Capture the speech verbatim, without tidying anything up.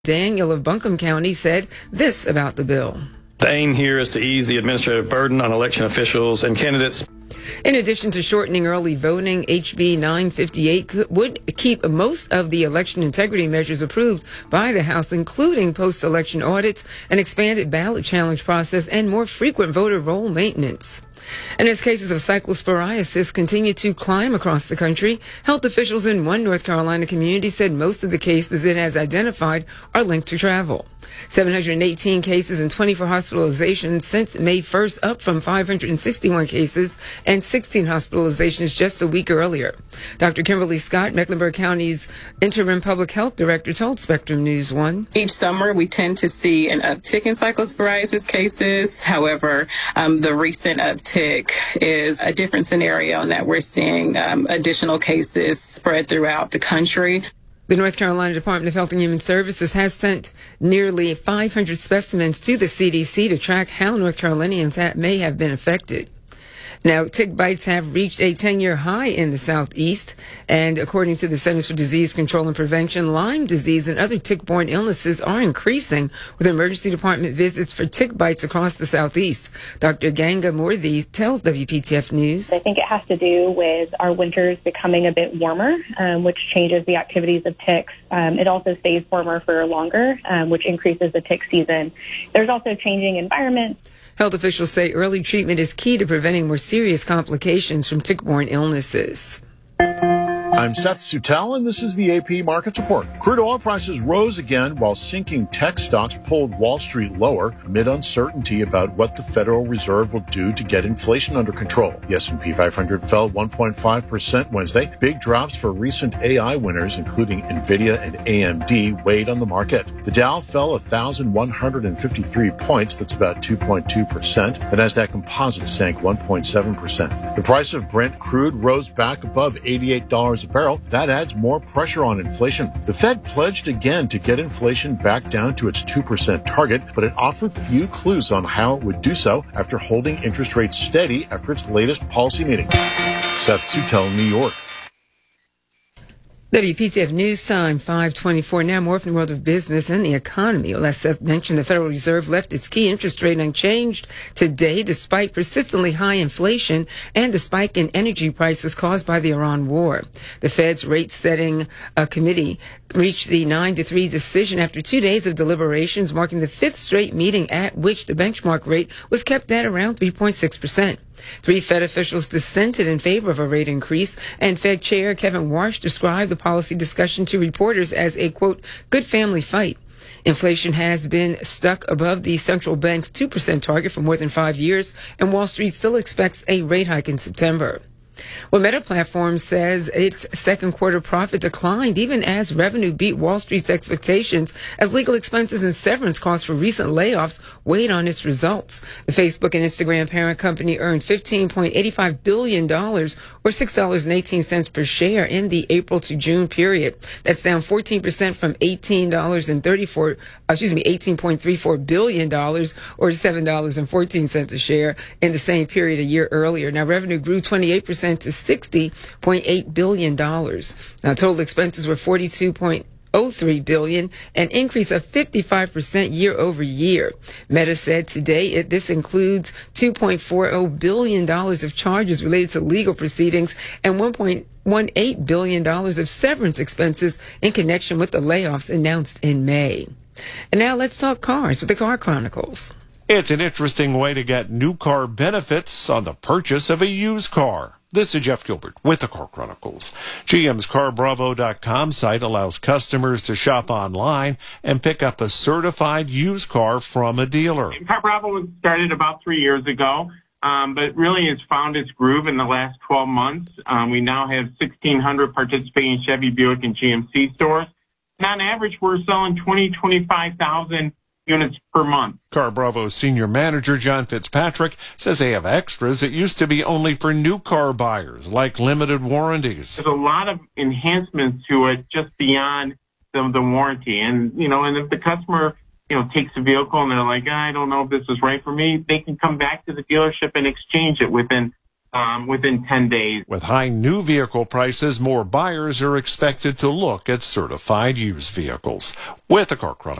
Daniel of Buncombe County said this about the bill. The aim here is to ease the administrative burden on election officials and candidates. In addition to shortening early voting, H B nine fifty-eight would keep most of the election integrity measures approved by the House, including post-election audits, an expanded ballot challenge process, and more frequent voter roll maintenance. And as cases of cyclosporiasis continue to climb across the country, health officials in one North Carolina community said most of the cases it has identified are linked to travel. seven hundred eighteen cases and twenty-four hospitalizations since May first, up from five hundred sixty-one cases and sixteen hospitalizations just a week earlier. Doctor Kimberly Scott, Mecklenburg County's interim public health director, told Spectrum News one. Each summer, we tend to see an uptick in cyclosporiasis cases. However, um, the recent uptick is a different scenario in that we're seeing um, additional cases spread throughout the country. The North Carolina Department of Health and Human Services has sent nearly five hundred specimens to the C D C to track how North Carolinians ha- may have been affected. Now, tick bites have reached a ten-year high in the southeast, and according to the Centers for Disease Control and Prevention, Lyme disease and other tick-borne illnesses are increasing with emergency department visits for tick bites across the southeast. Doctor Ganga Murthy tells W P T F News. I think it has to do with our winters becoming a bit warmer, um, which changes the activities of ticks. Um, it also stays warmer for longer, um, which increases the tick season. There's also changing environments. Health officials say early treatment is key to preventing more serious complications from tick-borne illnesses. I'm Seth Sutel, and this is the A P Markets Report. Crude oil prices rose again while sinking tech stocks pulled Wall Street lower amid uncertainty about what the Federal Reserve will do to get inflation under control. The S and P five hundred fell one point five percent Wednesday. Big drops for recent A I winners, including NVIDIA and A M D, weighed on the market. The Dow fell one thousand one hundred fifty-three points. That's about two point two percent. The Nasdaq Composite sank one point seven percent. The price of Brent crude rose back above eighty-eight dollars a barrel. That adds more pressure on inflation. The Fed pledged again to get inflation back down to its two percent target, but it offered few clues on how it would do so after holding interest rates steady after its latest policy meeting. Seth Sutel, New York. W P T F News Time, five twenty-four. Now more from the world of business and the economy. Well, as Seth mentioned, the Federal Reserve left its key interest rate unchanged today despite persistently high inflation and the spike in energy prices caused by the Iran war. The Fed's rate-setting uh, committee reached the nine to three decision after two days of deliberations, marking the fifth straight meeting at which the benchmark rate was kept at around three point six percent. Three Fed officials dissented in favor of a rate increase, and Fed Chair Kevin Warsh described the policy discussion to reporters as a, quote, good family fight. Inflation has been stuck above the central bank's two percent target for more than five years, and Wall Street still expects a rate hike in September. Well, Meta Platforms says its second quarter profit declined even as revenue beat Wall Street's expectations as legal expenses and severance costs for recent layoffs weighed on its results. The Facebook and Instagram parent company earned fifteen point eight five billion dollars or six dollars and eighteen cents per share in the April to June period. That's down fourteen percent from eighteen dollars and thirty-four, excuse me, eighteen point three four billion dollars or seven dollars and fourteen cents a share in the same period a year earlier. Now, revenue grew twenty-eight percent to sixty point eight billion dollars. Now, total expenses were forty-two point oh three billion dollars, an increase of fifty-five percent year over year. Meta said today it, this includes two point four oh billion dollars of charges related to legal proceedings and one point one eight billion dollars of severance expenses in connection with the layoffs announced in May. And now let's talk cars with the Car Chronicles. It's an interesting way to get new car benefits on the purchase of a used car. This is Jeff Gilbert with the Car Chronicles. G M's car bravo dot com site allows customers to shop online and pick up a certified used car from a dealer. CarBravo was started about three years ago, um, but really has found its groove in the last twelve months. Um, we now have sixteen hundred participating Chevy, Buick, and G M C stores. And on average, we're selling twenty, twenty-five thousand units per month. CarBravo's senior manager, John Fitzpatrick, says they have extras that used to be only for new car buyers, like limited warranties. There's a lot of enhancements to it just beyond the, the warranty. And, you know, and if the customer, you know, takes a vehicle and they're like, I don't know if this is right for me, they can come back to the dealership and exchange it within um, within ten days. With high new vehicle prices, more buyers are expected to look at certified used vehicles. With the Car Chronicle.